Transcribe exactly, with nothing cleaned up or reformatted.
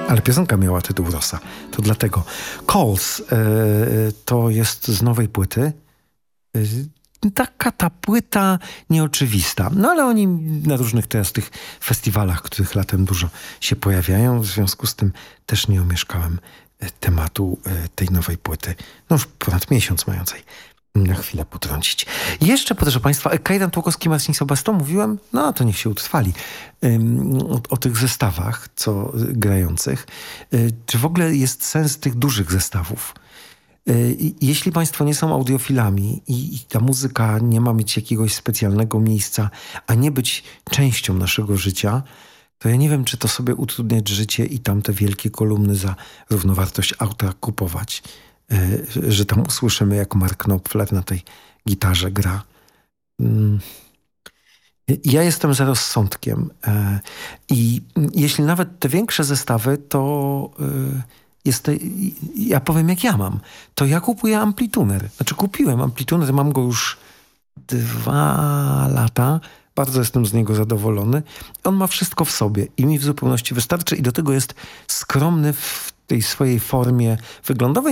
Ale piosenka miała tytuł Rosa. To dlatego. Calls yy, to jest z nowej płyty. Yy, taka ta płyta nieoczywista. No ale oni na różnych teraz tych festiwalach, których latem dużo się pojawiają. W związku z tym też nie omieszkałem tematu yy, tej nowej płyty. No już ponad miesiąc mającej na chwilę potrącić. Jeszcze, proszę Państwa, Kajdan Tłokowski, Marcin Sobasto, mówiłem, no to niech się utrwali, ym, o, o tych zestawach, co grających. Yy, czy w ogóle jest sens tych dużych zestawów? Yy, jeśli Państwo nie są audiofilami i, i ta muzyka nie ma mieć jakiegoś specjalnego miejsca, a nie być częścią naszego życia, to ja nie wiem, czy to sobie utrudniać życie i tam te wielkie kolumny za równowartość auta kupować. Że tam usłyszymy, jak Mark Knopfler na tej gitarze gra. Ja jestem za rozsądkiem i jeśli nawet te większe zestawy, to jest te, ja powiem, jak ja mam. To ja kupuję amplituner. Znaczy kupiłem amplituner, mam go już dwa lata. Bardzo jestem z niego zadowolony. On ma wszystko w sobie i mi w zupełności wystarczy i do tego jest skromny w tej swojej formie wyglądowej.